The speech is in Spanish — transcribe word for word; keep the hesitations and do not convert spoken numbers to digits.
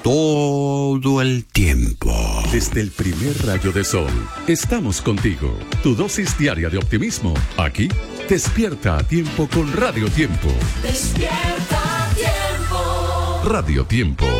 todo el tiempo. Desde el primer rayo de sol, estamos contigo. Tu dosis diaria de optimismo, aquí, despierta a tiempo con Radio Tiempo. Despierta a tiempo. Radio Tiempo.